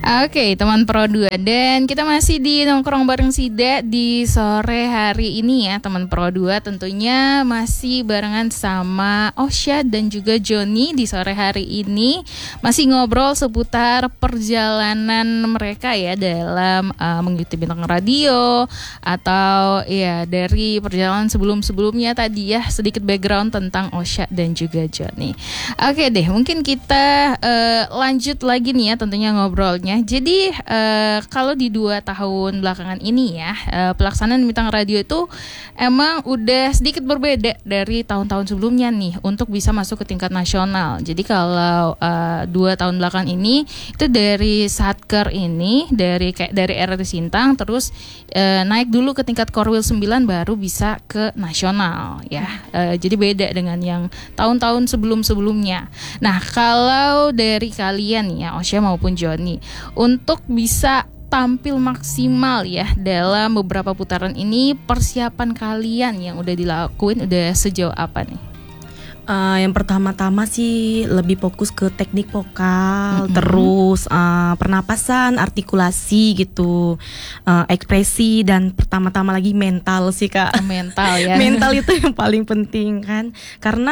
Oke, teman Pro 2, dan kita masih di nongkrong bareng Sida di sore hari ini ya, teman Pro 2. Tentunya masih barengan sama Osha dan juga Joni di sore hari ini, masih ngobrol seputar perjalanan mereka ya dalam mengikuti bintang radio, atau ya dari perjalanan sebelum-sebelumnya tadi ya, sedikit background tentang Osha dan juga Joni. Oke deh, mungkin kita lanjut lagi nih ya tentunya ngobrolnya. Jadi kalau di 2 tahun belakangan ini ya, pelaksanaan bintang radio itu emang udah sedikit berbeda dari tahun-tahun sebelumnya nih untuk bisa masuk ke tingkat nasional. Jadi kalau 2 tahun belakangan ini itu dari Satker ini, dari RRT Sintang, terus naik dulu ke tingkat Korwil 9 baru bisa ke nasional ya. Jadi beda dengan yang tahun-tahun sebelum-sebelumnya. Nah, kalau dari kalian ya, Osha maupun Joni, untuk bisa tampil maksimal ya dalam beberapa putaran ini, persiapan kalian yang udah dilakuin udah sejauh apa nih? Yang pertama-tama sih lebih fokus ke teknik vokal, terus pernapasan, artikulasi gitu, ekspresi, dan pertama-tama lagi mental sih Kak. Mental ya. Mental itu yang paling penting kan, karena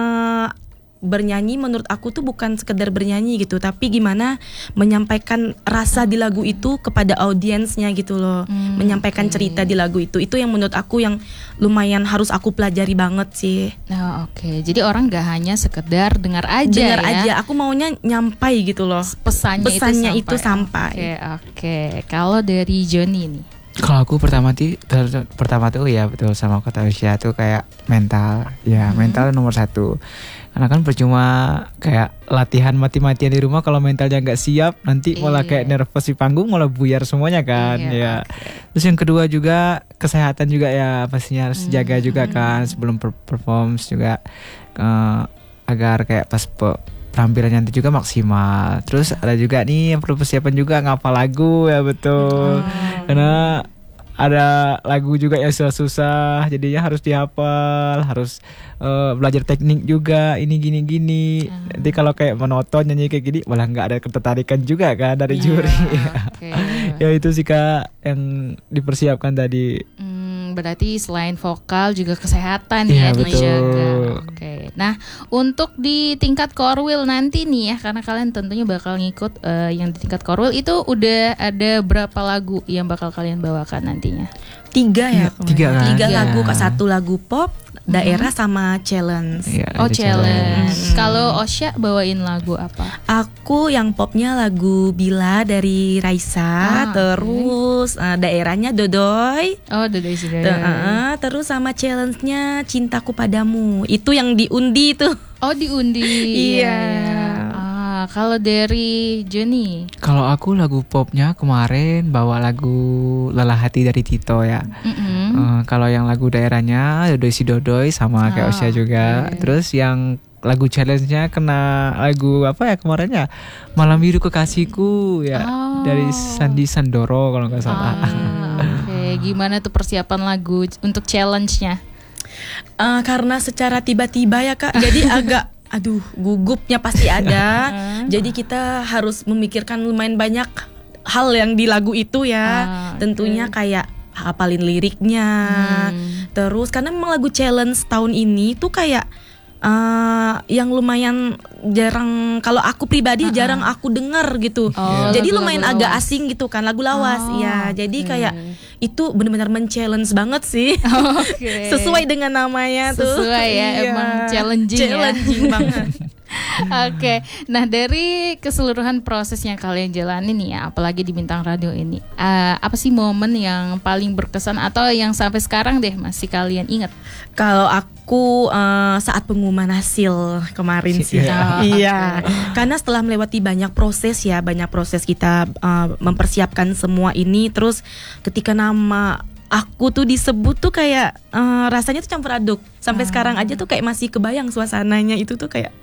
bernyanyi menurut aku tuh bukan sekedar bernyanyi gitu, tapi gimana menyampaikan rasa di lagu itu kepada audiensnya gitu loh, menyampaikan cerita di lagu itu yang menurut aku yang lumayan harus aku pelajari banget sih. Oke. Jadi orang gak hanya sekedar dengar aja, aku maunya nyampai gitu loh, pesannya itu sampai. Oke. Kalau dari Joni nih? Kalau aku pertama tuh ya betul sama kata Osha tuh kayak mental ya, mental nomor 1. Karena kan percuma kayak latihan mati-matian di rumah kalau mentalnya nggak siap, nanti malah kayak nervous di panggung, malah buyar semuanya kan ya. Terus yang kedua juga kesehatan juga ya, pastinya harus jaga juga kan sebelum perform juga, agar kayak pas penampilannya nanti juga maksimal. Terus ada juga nih yang perlu persiapan juga, ngapal lagu ya betul. Karena ada lagu juga yang susah-susah, jadinya harus dihafal, harus belajar teknik juga, ini gini-gini. Nanti kalau kayak monoton nyanyi kayak gini, malah nggak ada ketertarikan juga kan dari juri. Ya itu sih Kak yang dipersiapkan tadi. Berarti selain vokal juga kesehatan ya dijaga. Betul. Oke. Nah, untuk di tingkat Korwil nanti nih ya, karena kalian tentunya bakal ngikut yang di tingkat Korwil itu, udah ada berapa lagu yang bakal kalian bawakan nantinya? 3 ya, 3 lagu, 1 lagu pop, daerah sama challenge. Challenge. Kalau Osha bawain lagu apa? Aku yang popnya lagu Bila dari Raisa, terus daerahnya Dodoy. Dodoy sih. Terus sama challenge-nya Cintaku Padamu. Itu yang diundi tuh. Diundi. Iya. Kalau dari Joni? Kalau aku lagu popnya kemarin bawa lagu Lelah Hati dari Tito ya. Kalau yang lagu daerahnya Dodoy si Dodoy sama kayak Osha juga. Terus yang lagu challenge-nya kena lagu apa ya kemarin ya, Malam Biru Kekasihku ya, dari Sandi Sandoro kalau nggak salah. Oke. Gimana tuh persiapan lagu untuk challenge-nya? Karena secara tiba-tiba ya Kak, jadi agak gugupnya pasti ada. Jadi kita harus memikirkan lumayan banyak hal yang di lagu itu ya. Tentunya kayak hafalin liriknya. Terus karena memang lagu challenge tahun ini tuh kayak yang lumayan jarang, kalau aku pribadi jarang aku dengar gitu. Jadi lumayan agak asing gitu kan, lagu lawas ya. Jadi kayak itu benar-benar men-challenge banget sih. Sesuai dengan namanya tuh. Sesuai ya, emang challenging banget. Oke. Nah, dari keseluruhan proses yang kalian jalani nih ya, apalagi di Bintang Radio ini, apa sih momen yang paling berkesan atau yang sampai sekarang deh masih kalian ingat? Kalau aku saat pengumuman hasil kemarin sih. Iya. Karena setelah melewati banyak proses kita mempersiapkan semua ini, terus ketika nama aku tuh disebut tuh kayak rasanya tuh campur aduk. Sampai sekarang aja tuh kayak masih kebayang suasananya itu tuh kayak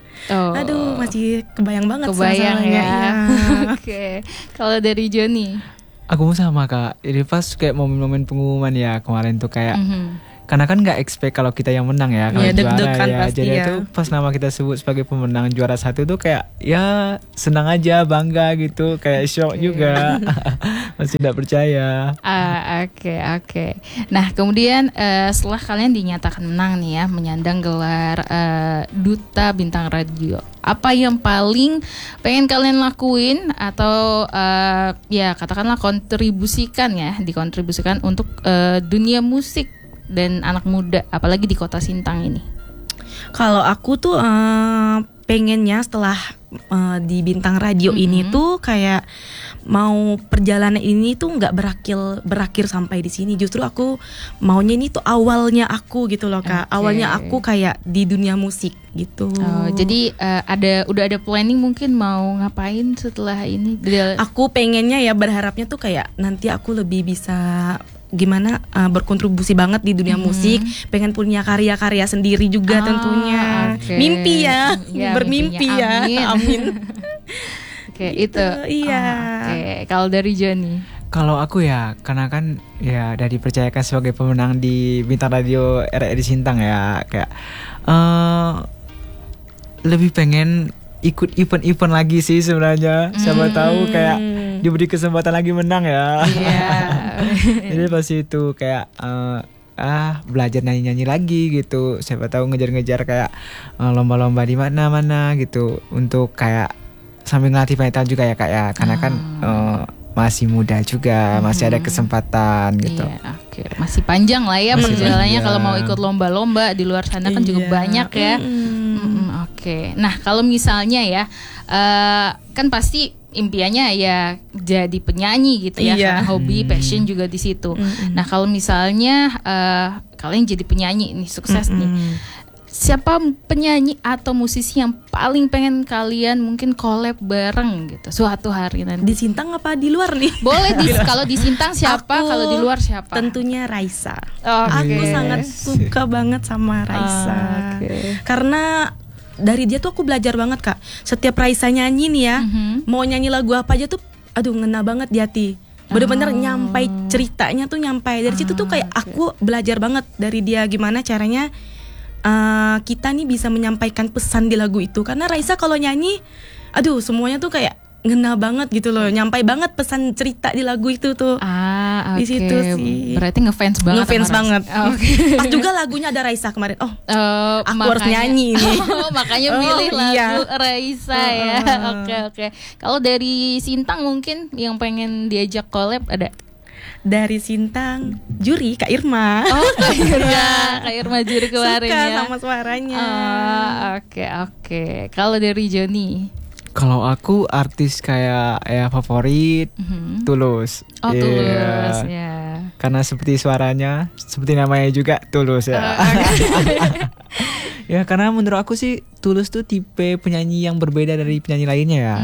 masih kebayang banget suasananya ya. Oke. Kalau dari Joni? Aku sama Kak, ini pas kayak momen-momen pengumuman ya kemarin tuh kayak karena kan nggak expect kalau kita yang menang ya, kalau Iya, juara deg-degan ya. pasti Jadi ya. itu pas nama kita sebut sebagai pemenang juara 1 tuh kayak ya senang aja, bangga gitu, kayak shock juga. Masih tidak percaya. Oke. Nah, kemudian setelah kalian dinyatakan menang nih ya, menyandang gelar Duta Bintang Radio, apa yang paling pengen kalian lakuin atau ya katakanlah dikontribusikan untuk dunia musik dan anak muda, apalagi di Kota Sintang ini? Kalau aku tuh pengennya setelah di Bintang Radio ini tuh kayak mau perjalanan ini tuh nggak berakhir sampai di sini. Justru aku maunya ini tuh awalnya aku gitu loh Kak. Oke. Awalnya aku kayak di dunia musik gitu. Jadi udah ada planning mungkin mau ngapain setelah ini? Aku pengennya ya, berharapnya tuh kayak nanti aku lebih bisa gimana berkontribusi banget di dunia musik, pengen punya karya-karya sendiri juga tentunya. Oke. Mimpi ya, Ya, bermimpi mimpinya, ya. amin. Amin. Oke, Gitu, itu. iya. Oke, kalau dari Johnny? Kalau aku ya, karena kan ya udah dipercayakan sebagai pemenang di Bintang Radio RRI Sintang ya, kayak lebih pengen ikut event-event lagi sih sebenarnya. Siapa tahu kayak diberi kesempatan lagi menang ya. Iya. Jadi pasti itu kayak belajar nyanyi-nyanyi lagi gitu. Siapa tahu ngejar-ngejar kayak lomba-lomba di mana-mana gitu, untuk kayak sambil ngelatih mental juga ya Kak ya. Karena kan masih muda juga, masih ada kesempatan gitu. Iya, oke. Masih panjang lah ya Masih perjalanannya panjang. kalau mau ikut lomba-lomba di luar sana kan juga Iya. banyak ya. Oke. Nah, kalau misalnya ya kan pasti impiannya ya jadi penyanyi gitu ya, Iya. karena hobi, passion juga di situ. Nah, kalau misalnya kalian jadi penyanyi nih, sukses nih. Siapa penyanyi atau musisi yang paling pengen kalian mungkin collab bareng gitu suatu hari nanti? Di Sintang apa di luar nih? Boleh kalau di Sintang siapa, Aku kalau di luar siapa? Tentunya Raisa. Oke. Aku sangat suka banget sama Raisa. Oke. Karena dari dia tuh aku belajar banget Kak. Setiap Raisa nyanyi nih ya, mau nyanyi lagu apa aja tuh aduh ngena banget di hati. Bener-bener nyampai ceritanya tuh, nyampai dari situ tuh kayak aku belajar banget dari dia gimana caranya kita nih bisa menyampaikan pesan di lagu itu. Karena Raisa kalau nyanyi, aduh semuanya tuh kayak ngena banget gitu loh, nyampai banget pesan cerita di lagu itu tuh. Oke. Di situ sih. Berarti ngefans banget. Ngefans sama banget. Raisa. Oke. Pas juga lagunya ada Raisa kemarin. Aku harus Makanya- nyanyi nih. Makanya Oh, milih lagu iya. Raisa ya. Oke. Kalau dari Sintang mungkin yang pengen diajak collab ada? Dari Sintang, juri Kak Irma. Oh, Kak Irma. Kak Irma juri kemarin Suka ya. sama suaranya. Oke. Kalau dari Johnny? Kalau aku artis kayak ya favorit Tulus. Oh, Iya. Tulus ya. Karena seperti suaranya, seperti namanya juga Tulus ya. Ya karena menurut aku sih Tulus tuh tipe penyanyi yang berbeda dari penyanyi lainnya ya.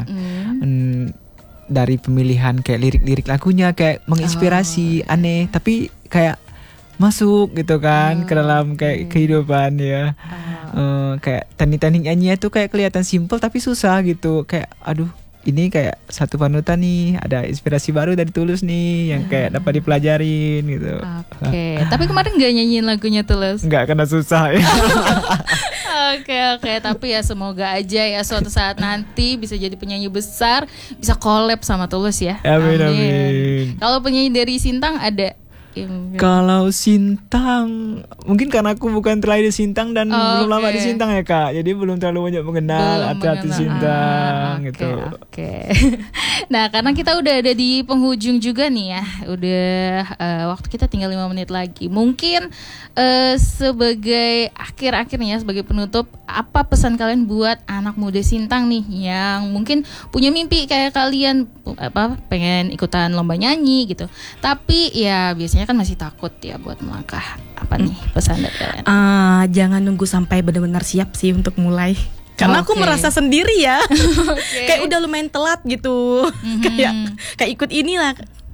Dari pemilihan kayak lirik-lirik lagunya kayak menginspirasi, aneh tapi kayak masuk gitu kan ke dalam kayak kehidupan ya. Kayak teknik-teknik nyanyinya tuh kayak kelihatan simple tapi susah gitu. Kayak aduh, ini kayak satu panutan nih, ada inspirasi baru dari Tulus nih yang kayak dapat dipelajarin gitu. Oke. Tapi kemarin gak nyanyiin lagunya Tulus? Enggak, karena susah ya. Oke. Tapi ya semoga aja ya suatu saat nanti bisa jadi penyanyi besar, bisa collab sama Tulus ya. Amin. Kalau penyanyi dari Sintang ada? Kalau Sintang, mungkin karena aku bukan terlahir di Sintang dan belum lama di Sintang ya Kak, jadi belum terlalu banyak mengenal artis Sintang gitu. Oke. Nah, karena kita udah ada di penghujung juga nih ya, udah waktu kita tinggal 5 menit lagi. Mungkin sebagai akhir-akhirnya, sebagai penutup, apa pesan kalian buat anak muda Sintang nih yang mungkin punya mimpi kayak kalian, pengen ikutan lomba nyanyi gitu, tapi ya biasanya kan masih takut ya buat melangkah. Apa nih pesan dari kalian? Jangan nunggu sampai benar-benar siap sih untuk mulai. Karena aku Oke. merasa sendiri ya. Kayak udah lumayan telat gitu. Kayak ikut inilah.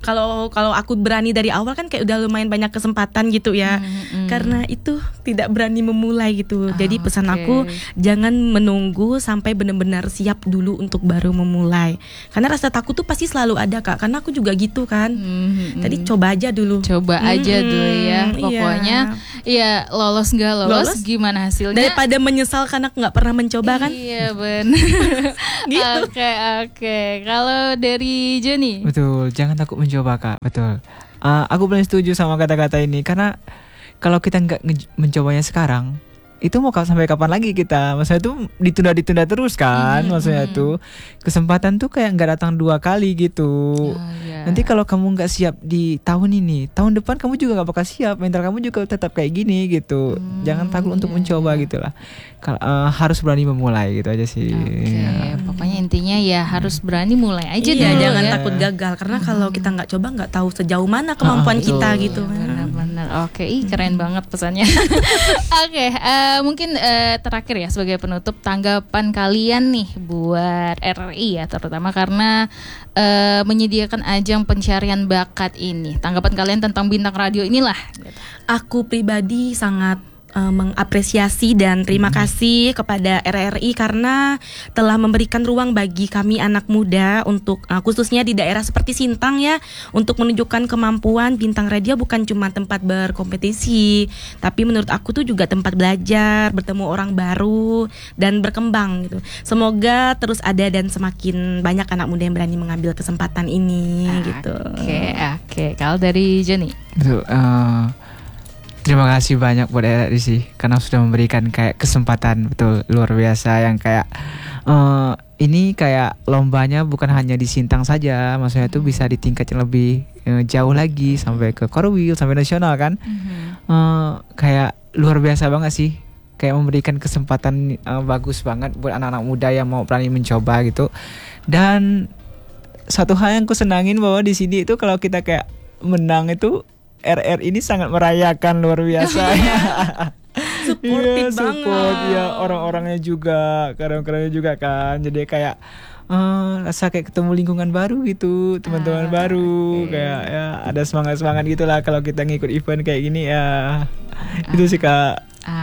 kalau aku berani dari awal kan kayak udah lumayan banyak kesempatan gitu ya. Karena itu tidak berani memulai gitu. Jadi pesan aku jangan menunggu sampai benar-benar siap dulu untuk baru memulai. Karena rasa takut tuh pasti selalu ada Kak. Karena aku juga gitu kan. Tadi coba aja dulu. Coba aja dulu ya. Pokoknya ya lolos nggak lolos gimana hasilnya. Daripada menyesal karena nggak pernah mencoba kan. Iya benar. Gitu. Oke. Kalau dari Johnny? Betul, jangan takut mencoba Kak. Betul. Aku paling setuju sama kata-kata ini karena kalau kita nggak mencobanya sekarang, itu mau sampai kapan lagi kita? Maksudnya tuh ditunda terus kan? Maksudnya tuh kesempatan tuh kayak nggak datang 2 kali gitu. Nanti kalau kamu nggak siap di tahun ini, tahun depan kamu juga nggak bakal siap. Mental kamu juga tetap kayak gini gitu. Jangan takut untuk mencoba gitulah. Harus berani memulai gitu aja sih. Pokoknya intinya ya harus berani mulai aja dulu. Jangan takut gagal karena kalau kita nggak coba nggak tahu sejauh mana kemampuan kita gitu. Benar-benar. Oke, keren banget pesannya. Oke, mungkin terakhir ya sebagai penutup tanggapan kalian nih buat RRI ya, terutama karena menyediakan ajang pencarian bakat ini. Tanggapan kalian tentang bintang radio inilah. Aku pribadi sangat mengapresiasi dan terima kasih kepada RRI karena telah memberikan ruang bagi kami anak muda untuk khususnya di daerah seperti Sintang ya, untuk menunjukkan kemampuan. Bintang radio bukan cuma tempat berkompetisi, tapi menurut aku tuh juga tempat belajar, bertemu orang baru dan berkembang gitu. Semoga terus ada dan semakin banyak anak muda yang berani mengambil kesempatan ini gitu. Oke. Kalau dari Johnny? Betul. Terima kasih banyak buat RRI sih karena sudah memberikan kayak kesempatan betul luar biasa yang kayak ini kayak lombanya bukan hanya di Sintang saja, maksudnya itu bisa di tingkat yang lebih jauh lagi sampai ke Korwil sampai nasional kan. Kayak luar biasa banget sih, kayak memberikan kesempatan bagus banget buat anak-anak muda yang mau berani mencoba gitu. Dan satu hal yang aku senangin bahwa di sini itu kalau kita kayak menang itu RR ini sangat merayakan luar biasa. Supportive support banget. ya, orang-orangnya juga, kadang-kadangnya juga kan. Jadi kayak rasa kayak ketemu lingkungan baru gitu, teman-teman baru, kayak ya ada semangat-semangat gitulah kalau kita ngikut event kayak gini ya. Itu sih Kak.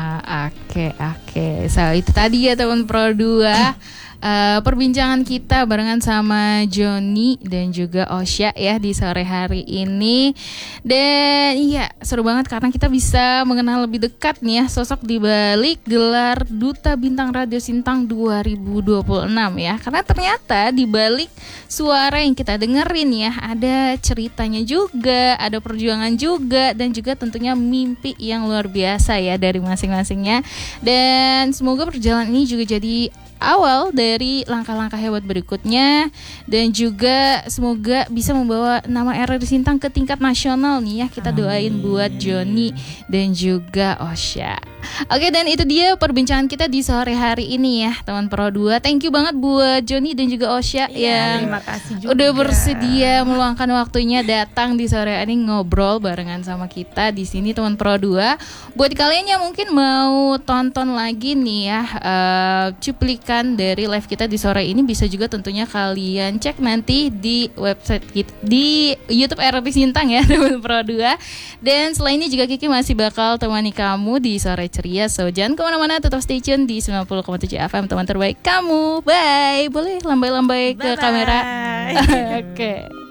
Oke. So itu tadi ya teman Pro 2. Perbincangan kita barengan sama Johnny dan juga Osya ya di sore hari ini. Dan iya seru banget karena kita bisa mengenal lebih dekat nih ya sosok di balik gelar Duta Bintang Radio Sintang 2026 ya. Karena ternyata di balik suara yang kita dengerin ya ada ceritanya juga, ada perjuangan juga, dan juga tentunya mimpi yang luar biasa ya dari masing-masingnya. Dan semoga perjalanan ini juga jadi awal dari langkah-langkah hebat berikutnya, dan juga semoga bisa membawa nama RRI Sintang ke tingkat nasional nih ya. Kita doain buat Johnny dan juga Osya. Oke, dan itu dia perbincangan kita di sore hari ini ya teman Pro 2. Thank you banget buat Johnny dan juga Osya yang terima kasih juga udah bersedia meluangkan waktunya datang di sore hari ini ngobrol barengan sama kita di sini teman Pro 2. Buat kalian yang mungkin mau tonton lagi nih ya cuplikan dari live kita di sore ini, bisa juga tentunya kalian cek nanti di website kita di YouTube RRI Sintang ya teman Pro 2. Dan selain ini juga Kiki masih bakal temani kamu di sore ceria. So jangan kemana-mana, tetap stay tune di 90,7 FM teman terbaik kamu. Bye. Boleh lambai-lambai ke kamera. Bye. Oke.